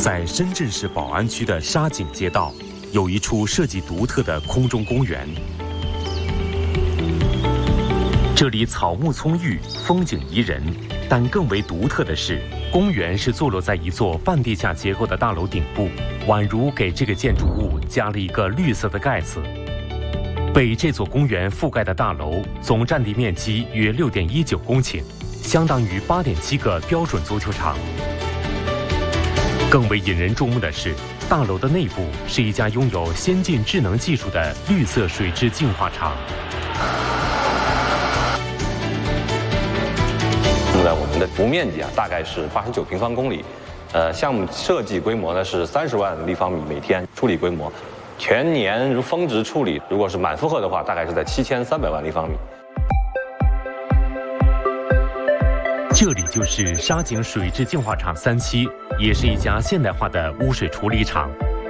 在深圳市宝安区的沙井街道，有一处设计独特的空中公园。这里草木葱郁，风景宜人，但更为独特的是，公园是坐落在一座半地下结构的大楼顶部，宛如给这个建筑物加了一个绿色的盖子。被这座公园覆盖的大楼总占地面积约6.19公顷，相当于8.7个标准足球场。更为引人注目的是，大楼的内部是一家拥有先进智能技术的绿色水质净化厂。 现在我们的服务面积大概是89平方公里，项目设计规模呢是30万立方米每天，处理规模，全年如峰值处理，如果是满负荷的话，大概是在7300万立方米。 这里就是沙井水质净化厂3期，也是一家现代化的污水处理厂。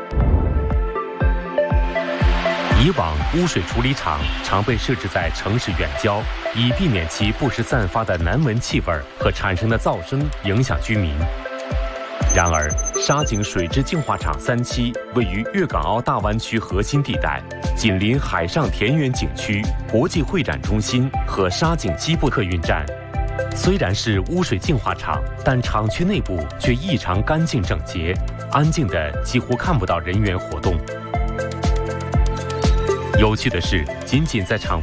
以往污水处理厂常被设置在城市远郊，以避免其不时散发的难闻气味和产生的噪声影响居民。然而，沙井水质净化厂3期位于粤港澳大湾区核心地带，紧邻海上田园景区、国际会展中心和沙井西部客运站。虽然是污水净化厂，但厂区内部却异常干净整洁，安静的几乎看不到人员活动。有趣的是，仅仅在厂